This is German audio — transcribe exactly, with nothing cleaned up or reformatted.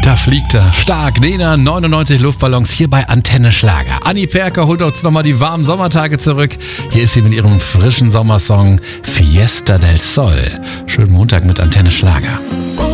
Da fliegt er. Stark. Nena, neunundneunzig Luftballons hier bei Antenne Schlager. Anni Perker holt uns nochmal die warmen Sommertage zurück. Hier ist sie mit ihrem frischen Sommersong Fiesta del Sol. Schönen Montag mit Antenne Schlager.